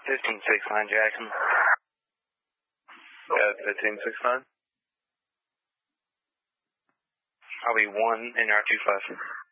1569 Jackson. Yeah, 1569. I'll be 1 NR25.